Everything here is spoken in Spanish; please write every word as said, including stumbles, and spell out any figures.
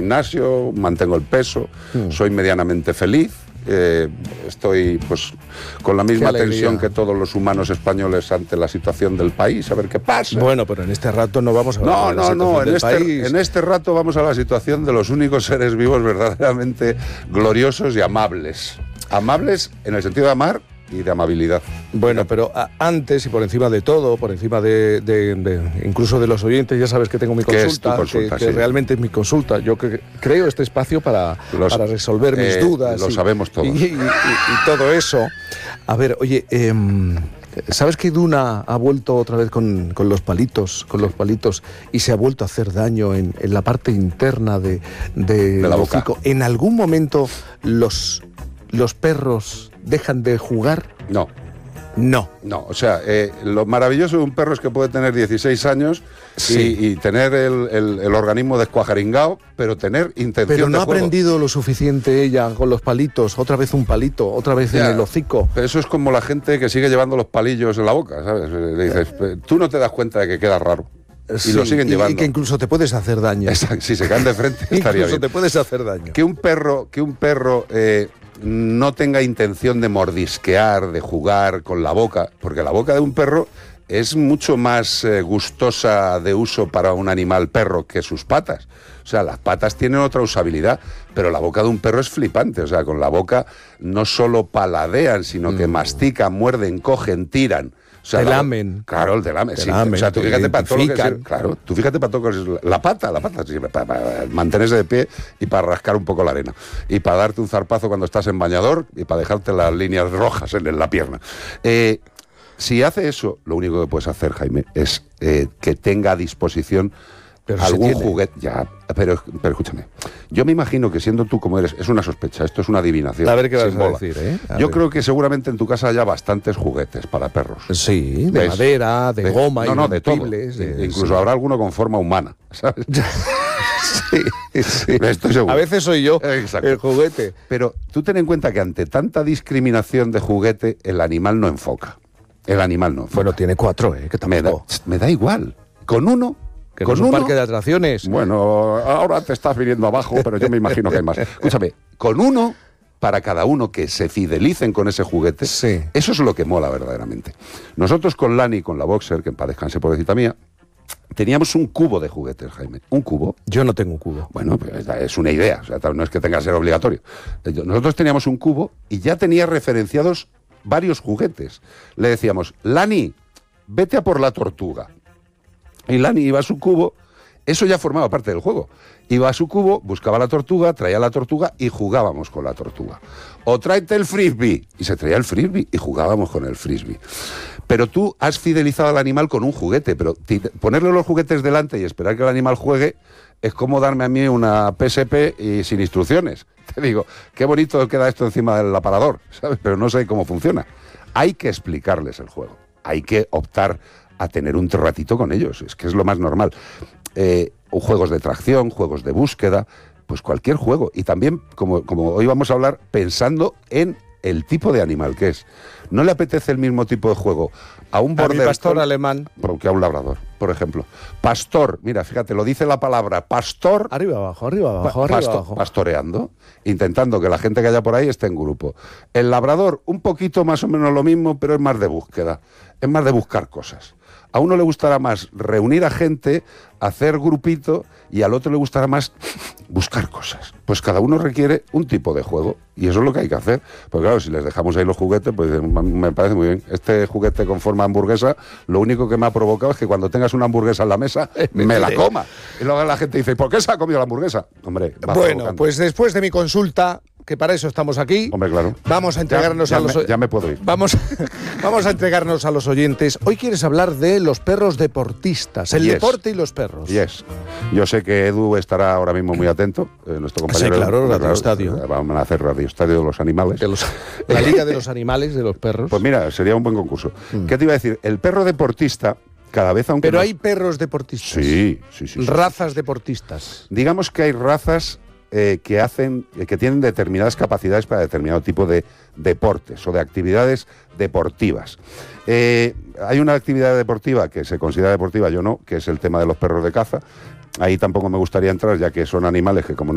gimnasio, mantengo el peso, mm. soy medianamente feliz. Eh, estoy pues con la misma tensión que todos los humanos españoles ante la situación del país, a ver qué pasa. Bueno, pero en este rato no vamos a hablar no, de la no, situación no, en del este, país. en este rato vamos a la situación de los únicos seres vivos verdaderamente gloriosos y amables. Amables en el sentido de amar y de amabilidad. Bueno, pero a, antes y por encima de todo, por encima de, de, de incluso de los oyentes, ya sabes que tengo mi consulta, consulta que, sí. que realmente es mi consulta. Yo que, creo este espacio para, los, para resolver mis eh, dudas. Lo y, sabemos todos. Y, y, y, y todo eso. A ver, oye, eh, ¿sabes que Duna ha vuelto otra vez con, con los palitos, con los palitos y se ha vuelto a hacer daño en, en la parte interna de, de, de la boca? hocico? ¿En algún momento los, los perros dejan de jugar? No. No. No, o sea, eh, lo maravilloso de un perro es que puede tener dieciséis años sí. y, y tener el, el, el organismo descuajaringado, pero tener intención de Pero no de ha juego. aprendido lo suficiente ella con los palitos, otra vez un palito, otra vez ya, en el hocico. Pero eso es como la gente que sigue llevando los palillos en la boca, ¿sabes? Le dices, tú no te das cuenta de que queda raro. Y sí, lo siguen y, llevando. Y que incluso te puedes hacer daño. Exacto, si se caen de frente estaría incluso bien. te puedes hacer daño. Que un perro, que un perro eh, no tenga intención de mordisquear, de jugar con la boca, porque la boca de un perro es mucho más eh, gustosa de uso para un animal perro que sus patas. O sea, las patas tienen otra usabilidad, pero la boca de un perro es flipante. O sea, con la boca no solo paladean, sino que mm. mastican, muerden, cogen, tiran. O sea, te la, lamen. Claro, el te lamen, te sí. lamen, o sea, tú fíjate para todo lo que es, claro, tú fíjate para todo lo que es la pata, la pata, sí, para, para mantenerse de pie y para rascar un poco la arena. Y para darte un zarpazo cuando estás en bañador y para dejarte las líneas rojas en, en la pierna. Eh, si hace eso, lo único que puedes hacer, Jaime, es eh, que tenga a disposición pero algún juguete. Ya, pero, pero escúchame. Yo me imagino que siendo tú como eres, es una sospecha, esto es una adivinación. A ver qué vas a decir, ¿eh? A Yo ver. creo que seguramente en tu casa haya bastantes juguetes para perros. Sí, de ¿ves? madera, de, de goma, no, no, de todo. De, incluso sí. habrá alguno con forma humana, ¿sabes? sí, sí. Estoy seguro. A veces soy yo Exacto. el juguete. Pero tú ten en cuenta que ante tanta discriminación de juguete, el animal no enfoca. El animal no enfoca. Bueno, tiene cuatro, ¿eh? Que me, da, me da igual. Con uno... Que con no es un uno, parque de atracciones. Bueno, ahora te estás viniendo abajo, pero yo me imagino que hay más. Escúchame, con uno, para cada uno que se fidelicen con ese juguete, sí. Eso es lo que mola verdaderamente. Nosotros con Lani, con la Boxer, que en paz descanse, pobrecita mía, teníamos un cubo de juguetes, Jaime. Un cubo. Yo no tengo un cubo. Bueno, pues es una idea, o sea, no es que tenga que ser obligatorio. Nosotros teníamos un cubo y ya tenía referenciados varios juguetes. Le decíamos, Lani, vete a por la tortuga. Y Lani iba a su cubo, eso ya formaba parte del juego. Iba a su cubo, buscaba la tortuga, traía la tortuga y jugábamos con la tortuga. O tráete el frisbee, y se traía el frisbee y jugábamos con el frisbee. Pero tú has fidelizado al animal con un juguete, pero ponerle los juguetes delante y esperar que el animal juegue es como darme a mí una P S P y sin instrucciones. Te digo, qué bonito queda esto encima del aparador, ¿sabes? Pero no sé cómo funciona. Hay que explicarles el juego, hay que optar a tener un ratito con ellos, es que es lo más normal. Eh, juegos de tracción, juegos de búsqueda, pues cualquier juego. Y también, como, como hoy vamos a hablar, pensando en el tipo de animal que es. ¿No le apetece el mismo tipo de juego a un border pastor collie, alemán que a un labrador, por ejemplo? Pastor, mira, fíjate, lo dice la palabra pastor. Arriba abajo, arriba abajo, pa arriba pasto abajo. Pastoreando, intentando que la gente que haya por ahí esté en grupo. El labrador, un poquito más o menos lo mismo, pero es más de búsqueda, es más de buscar cosas. A uno le gustará más reunir a gente, hacer grupito, y al otro le gustará más buscar cosas. Pues cada uno requiere un tipo de juego, y eso es lo que hay que hacer. Porque claro, si les dejamos ahí los juguetes, pues me parece muy bien. Este juguete con forma de hamburguesa, lo único que me ha provocado es que cuando tengas una hamburguesa en la mesa, me la coma. Y luego la gente dice, ¿por qué se ha comido la hamburguesa? Hombre, va bueno, provocando. Pues después de mi consulta, que para eso estamos aquí. Hombre, claro. Vamos a entregarnos ya, ya a los me, ya me puedo ir. Vamos, vamos a entregarnos a los oyentes. Hoy quieres hablar de los perros deportistas, el yes. deporte y los perros. Yes. Yo sé que Edu estará ahora mismo muy atento, eh, nuestro compañero. Sí, claro, Edu, Radio Estadio. Eh, vamos a hacer Radio Estadio de los animales. De los, la Liga de los Animales, de los perros. Pues mira, sería un buen concurso. Mm. ¿Qué te iba a decir? El perro deportista, cada vez aunque Pero no... hay perros deportistas. Sí, sí, sí. sí razas sí, sí. deportistas. Digamos que hay razas Eh, que hacen, eh, que tienen determinadas capacidades para determinado tipo de deportes o de actividades deportivas. Eh, hay una actividad deportiva que se considera deportiva, yo no, que es el tema de los perros de caza. Ahí tampoco me gustaría entrar, ya que son animales que como no